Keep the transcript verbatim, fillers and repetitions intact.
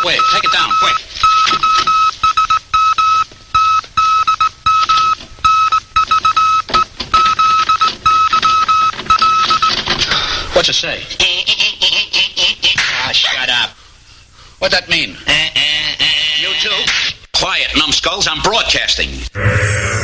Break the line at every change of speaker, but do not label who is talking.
Shockwave, take it down, quick. What's it say? Ah, shut up. What'd that mean? You too? Quiet, numbskulls. I'm broadcasting.